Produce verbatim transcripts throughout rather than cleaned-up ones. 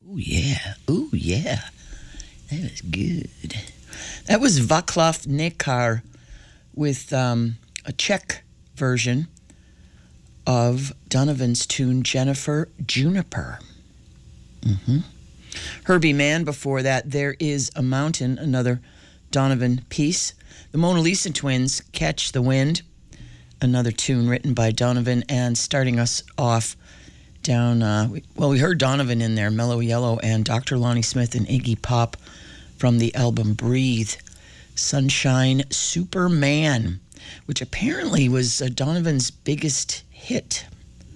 Oh, yeah. Oh, yeah. That was good. That was Vaclav Nekar with um, a Czech version of Donovan's tune Jennifer Juniper. Mm-hmm. Herbie Mann before that, There Is a Mountain, another Donovan piece. The Mona Lisa Twins, Catch the Wind, another tune written by Donovan, and starting us off down, uh, well, we heard Donovan in there, Mellow Yellow, and Doctor Lonnie Smith and Iggy Pop from the album Breathe, Sunshine Superman, which apparently was uh, Donovan's biggest hit.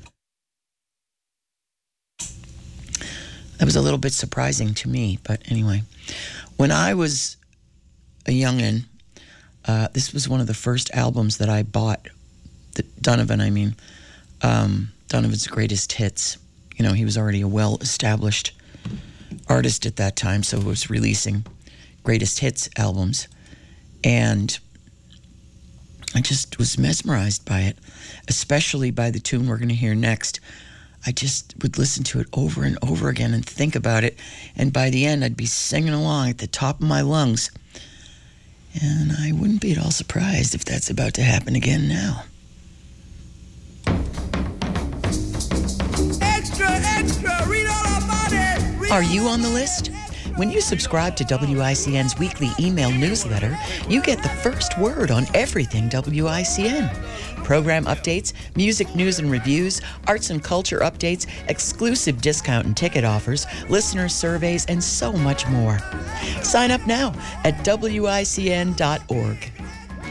That was a little bit surprising to me, but anyway. When I was a youngin', uh, this was one of the first albums that I bought. The, Donovan, I mean. Um, Donovan's greatest hits. You know, he was already a well-established artist at that time, so he was releasing greatest hits albums. And I just was mesmerized by it, especially by the tune we're going to hear next. I just would listen to it over and over again and think about it. And by the end, I'd be singing along at the top of my lungs. And I wouldn't be at all surprised if that's about to happen again now. Extra, extra, read all about it. Read Are you on the list? When you subscribe to W I C N's weekly email newsletter, you get the first word on everything W I C N. Program updates, music news and reviews, arts and culture updates, exclusive discount and ticket offers, listener surveys, and so much more. Sign up now at W I C N dot org.